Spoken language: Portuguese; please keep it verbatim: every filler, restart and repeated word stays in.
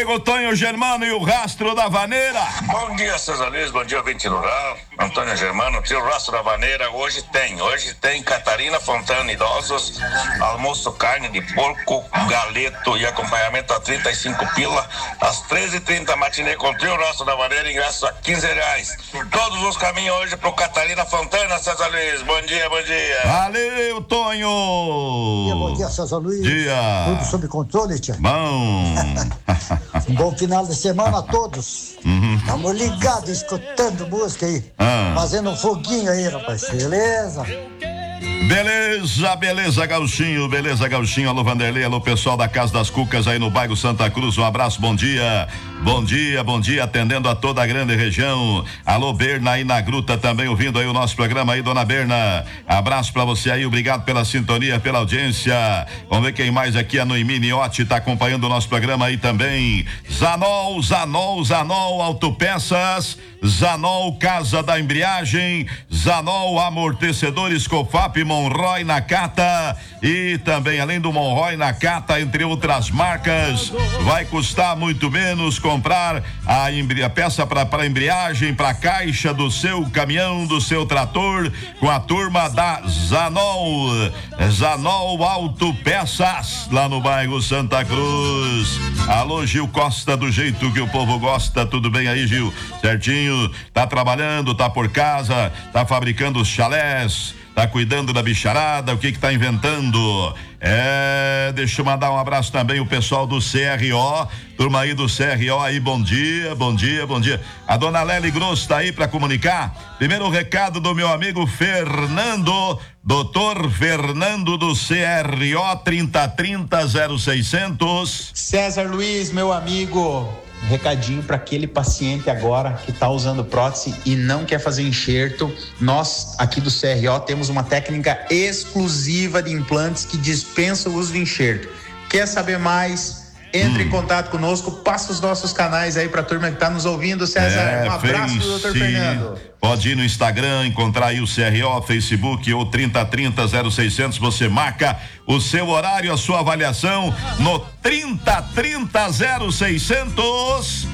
amigo Tonho Germano e o Rastro da Vaneira. Bom dia, César Luiz, bom dia, ouvinte rural. Antônio Germano, tio Rastro da Vaneira. Hoje tem, hoje tem Catarina Fontana, idosos, almoço carne de porco, galeto e acompanhamento a trinta e cinco pila, às treze e trinta, matinê com trio Rastro da Vaneira, ingresso a quinze reais. Todos os caminhos hoje pro Catarina Fontana, César Luiz. Bom dia, bom dia. Valeu, Tonho. Bom dia, bom dia, César Luiz. Dia. Tudo sob controle, tia? Bom. Um bom final de semana a todos. Estamos uhum. ligados, escutando música aí. Ah. Fazendo um foguinho aí, rapaz. Beleza? Beleza, beleza, Gauchinho, beleza, Gauchinho. Alô, Vanderlei, alô, pessoal da Casa das Cucas aí no bairro Santa Cruz. Um abraço, bom dia. Bom dia, bom dia, atendendo a toda a grande região. Alô, Berna aí na Gruta também ouvindo aí o nosso programa aí, dona Berna. Abraço pra você aí, obrigado pela sintonia, pela audiência. Vamos ver quem mais aqui, a Noemi Niotti tá acompanhando o nosso programa aí também. Zanol, Zanol, Zanol Autopeças, Zanol Casa da Embreagem, Zanol Amortecedores Cofap Monroy Nakata e também além do Monroy Nakata, entre outras marcas, vai custar muito menos comprar a, embri- a peça para embreagem, para caixa do seu caminhão, do seu trator, com a turma da Zanol, Zanol Autopeças, lá no bairro Santa Cruz. Alô, Gil Costa, do jeito que o povo gosta, tudo bem aí, Gil? Certinho, tá trabalhando, tá por casa, tá fabricando os chalés, tá cuidando da bicharada, o que que tá inventando? É, deixa eu mandar um abraço também o pessoal do C R O, turma aí do C R O aí, bom dia, bom dia, bom dia. A dona Lely Grosso tá aí pra comunicar. Primeiro o recado do meu amigo Fernando, doutor Fernando do C R O trinta trinta zero seiscentos. César Luiz, meu amigo, um recadinho para aquele paciente agora que está usando prótese e não quer fazer enxerto. Nós aqui do C R O temos uma técnica exclusiva de implantes que dispensa o uso de enxerto. Quer saber mais? Entre hum. em contato conosco, passa os nossos canais aí pra turma que tá nos ouvindo, César. É, um abraço do doutor Fernando. Pode ir no Instagram, encontrar aí o C R O, Facebook ou trinta trinta zero seiscentos, você marca o seu horário, a sua avaliação no trinta trinta zero seiscentos.